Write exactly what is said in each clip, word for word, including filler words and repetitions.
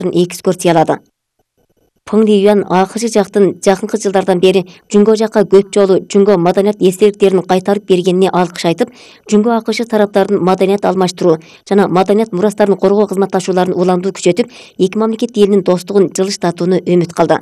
экскурсиялады. Пыңли Юан акш жактын жакынкы жылдардан бери Жүнгө жакка көп жолу Жүнгө маданият эстеликтерин кайтарып бергенине алкыш айтып, Жүнгө акш тараптарын маданият алмаштыруу жана маданият мурастарын коргоо кызматташууларын уламдуу күчөтүп, эки мамлекет элинин достугун жылыштатууну үмүт кылды.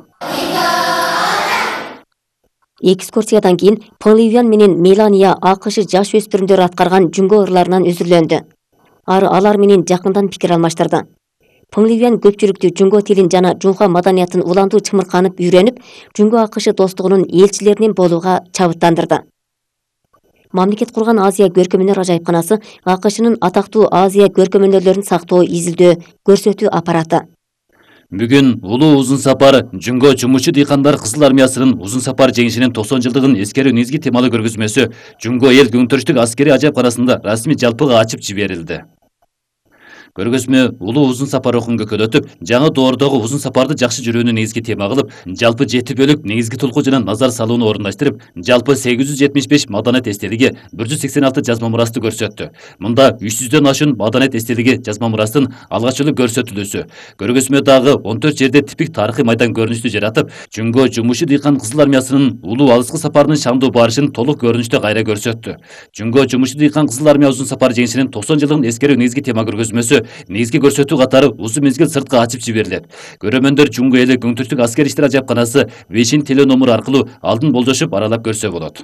Экскурсиядан кийин Пыңли Юан менен Мелания акш жаш өспүрүмдөр аткарган Жүнгө ырларынан үзүрлөндү. Ары алар менен жакындан пикир алмаштырды. Пыңли Юан көпчүлүктүү Жүнгө тилин жана Жунха маданиятын уламдуу чымырканып үйрөнүп, Жүнгө акш достугунун элчилеринен болууга чабыттандырды. Мамлекет курган Азия көркөмөнөр ажайыпканасы акшнын атактуу Азия көркөмөнөрлөрүн сактоо, изилдөө, көрсөтүү аппараты. Бүгүн улуу узун сапар Жүнгө жумушчу дыйкандар Кызыл армиясынын узун сапар жеңишинин токсон жылдыгын эскерүү негизги темалуу көргөзмөсү Жүнгө эл көңтүрүштүк аскери ажайыпканасында расмий жалпыга ачып жиберилди. Көргөзмө улуу узун сапар окун көкөлөтүп, жаңы доордогу узун сапарды жакшы жүрүүнү негизги тема кылып, жалпы жети бөлүк негизги тулку жана назар салууну орундаштырып, жалпы сегиз жүз жетимиш беш маданият эстелиги, бир жүз сексен алты жазма мурасты көрсөттү. Мында үч жүздөн ашуун маданият эстелиги жазма мурастын алгачылуу көрсөтүлүүсү. Көргөзмө дагы он төрт жерде типик тарыхый майдан көрүнүштү жаратып, Жүнгө жумушчу дыйкан Кызыл армиясынын улуу алыскы сапарынын шаңдуу барышын толук көрүнүштө кайра көрсөттү. Жүнгө жумушчу дыйкан Кызыл армия узун сапар жеңишинин токсон жылдыгын эскерүү негизги тема көргөзмөсү негизги көрсөтүү катары узун мезгил сыртка ачып жиберилет. Көрөрмөндөр Жүнгө эли көңтүрүштүк аскери иштер ажайыпканасы Вешин теленомуру аркылуу алдын болжошуп аралап көрсө болот.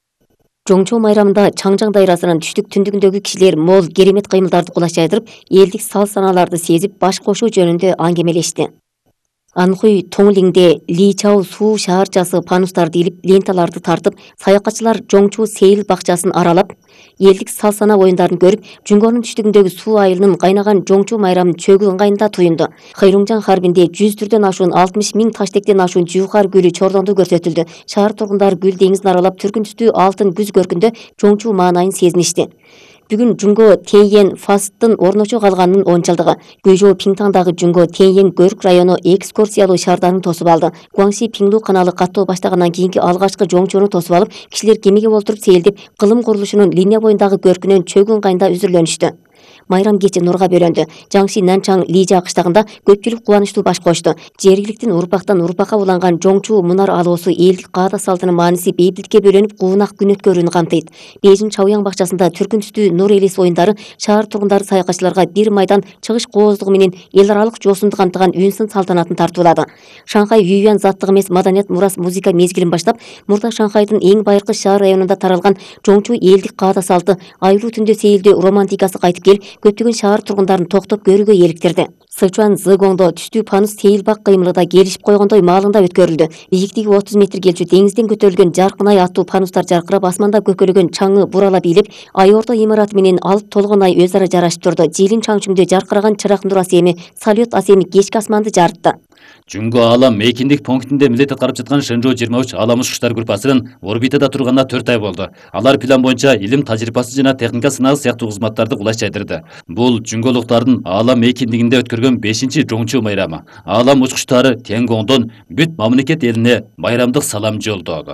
Жоңчу майрамында Чаңжаң дайрасынын түштүк түндүгүндөгү кишилер мол керемет кыймылдарды кулаш жайдырып, элдик сал-санааларды сезип, баш кошуу жөнүндө аңгемелешти. Анхуй Тоңлиңде Ли Чао суу шаарчасы панустарды илип, ленталарды тартып, саякатчылар Жоңчу сейил бакчасын аралап, элдик сал-сана оюндарын көрүп, Жүнгөнүн түштүгүндөгү суу айылынын кайнаган Жоңчу майрамын чөгүү ыңгайында туюнду. Хайруңжаң харбинде жүз түрдөн ашуун алтымыш миң таштектен ашуун жуухар гүлү чордондуу көрсөтүлдү. Шаар тургундары гүл деңизин аралап, түркүн түстүү алтын күз көркүндө Жоңчу маанайын сезиништи. Бүгүн Жүнгө Тейен фасттын орночо калганынын он жылдыгы. Гүйжо Пиңтаңдагы Жүнгө Тейен Көрк району экскурсиялуу шаардарын тосуп алды. Гуаңши Пиңлу каналы каттоо баштагандан кийинки алгачкы Жоңчуну тосуп алып, кишилер кемеге олтуруп сейилдеп, кылым курулушунун линия боюндагы көркүнөн чөгүү ыңгайында үзүрлөнүштү. Майрам кечи нурга бөлөндү. Жаңши Нанчаң Лижа кыштагында көпчүлүк кубанычтуу баш кочту. Жергиликтин урпактан урпакка уланган Жоңчу мунар алоосу элдик каада салтынын мааниси бейбитlikке бөлөнүп, куунак күн өткөрүүнү камтыйт. Бейжин Чаояң бакчасында түркүн түстүү нур элес оюндары шаар тургундары саякатчыларга бир майдан чыгыш кооздугу менен эл аралык жоосунду камтыган үнсын салтанатын тартуулады. Шанхай Юйюан заттык эмес маданият мурас музыка мезгилин баштап, мурда Шанхайдын эң байыркы шаар районунда таралган Жоңчу элдик каада салты, айлуу түндө сейилдөө романтикасы кайтып келип, көптөгөн шаар тургундарын токтоп көрүүгө эликтирди. Сычуан Зыгоңдо түштүү панус сейил бак кыймылыда келишип койгондой маалында өткөрүлдү. Бийиктиги отуз метр келчү деңизден көтөрүлгөн жаркын ай аттуу панустар жаркырап, асманда көкөлөгөн чаңы бурала бийлеп, ай ордо имараты менен алып толгон ай өз ара жарашып турду. Желин чаңчүмдө жаркыраган чырак нур асеми, салют асеми кечки асманды жарытты. Жүнгө Алам мейкиндик пунктинде милдет аткарып жаткан Шэнжоу жыйырма үч Алам учкучтар группасынын орбитада турганына төрт ай болду. Алар план боюнча илим тажрыйбасы жана техника сынагы сыяктуу кызматтарды кулаш жайдырды. Бул жүнгөлуктардын Алам мейкиндигинде өткөргөн бешинчи Жоңчу майрамы. Алам учкучтары Тенгоңдон бүт мамлекет элине байрамдык салам жолдоду.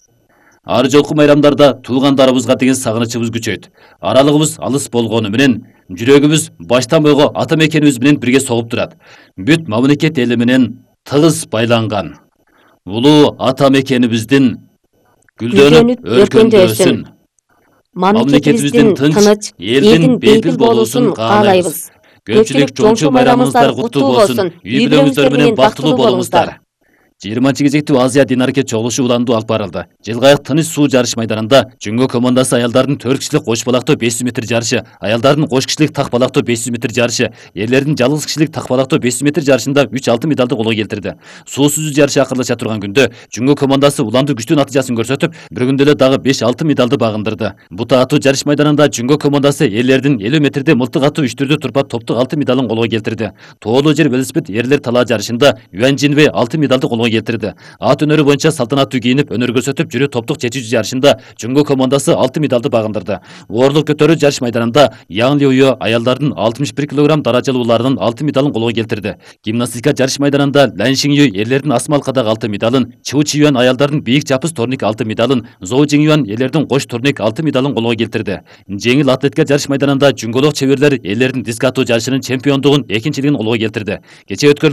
Ар жолку майрамдарда туугандарыбызга деген сагынычыбыз күчөйт. Аралыгыбыз алыс болгону менен жүрөгүбүз баштан бойго ата мекенибиз менен бирге согуп турат. Бүт мамлекет эли менен тыгыз байланган. Улуу ата мекенибиздин гүлдөнүп өркөндөөсүн. Мамлекетибиздин тынч, элдин бейпил болуусун каалайбыз. Көпчүлүк Жоңчу майрамыңыздар куттуу болсун. Үй бүлөңүздөр менен бактылуу болуңуздар. жыйырманчы кезектүү Азия дин аракет чогулушу уланду алып барылды. Жылгайык тыныч суу жарыш майданында Жүнгө командасы аялдардын төрт кишилик кош балактоо беш жүз метр жарышы, аялдардын кош кишилик так балактоо беш жүз метр жарышы, эрлердин жалгыз кишилик так балактоо беш жүз метр жарышында үч алтын медалды колго келтирди. Суу сүзүү жарышы акырылыша турган күндө Жүнгө командасы уланду күчтүү натыйжасын көрсөтүп, бир күндө эле дагы беш алтын медалды багындырды. Бута атуу жарыш майданында Жүнгө командасы эрлердин элүү метрде мылтык атуу үч түрдүү турпат топтук алтын медалын колго келтирди. Тоолуу жер велосипед эрлер талаа жарышында Юан Жинвей алтын медалды колго келтирди. Ат өнөрү боюнча салтанаттуу кийинип, өнөр көрсөтүп жүрүү топтук чечүүчү жарышында Жунго командасы алты медалды багындырды. Оорлук көтөрүү жарыш майданында Ян Лиуё аялдардын алтымыш бир килограмм даражалууларынын алты медалын колго келтирди. Гимнастика жарыш майданында Лан Шинью эрлердин асма алкадагы алты медалын, Чу Чиюан аялдардын бийик чапыс турник алты медалын, Зоу Жиңюан эрлердин кош турник алты медалын колго келтирди. Жеңил атлетика жарыш майданында жунголук чеберлер эрлердин диск атуу жарышынын чемпиондугун экинчилигин колго келтирди. Кечээ өткөрүлгөн